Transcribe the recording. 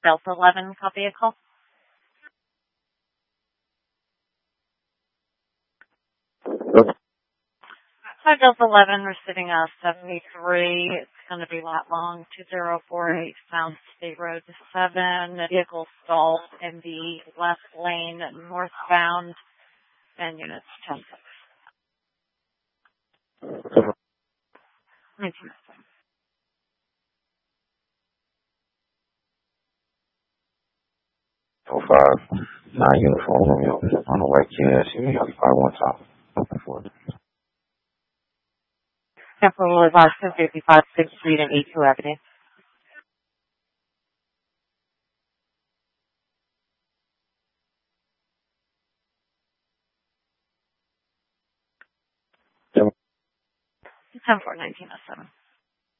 Delta 11, copy a call. Hi, Delta 11, receiving 73. It's going to be lat long, 2048 South State Road 7. The vehicle stalled in the left lane northbound, and units 10-6. 1907. Oh, 05, 9 uniform Romeo on the white KS. You may occupy one top. Looking for it. Temple Boulevard, 255 6th Street and E2 Avenue. Seven. 10-4, 1907.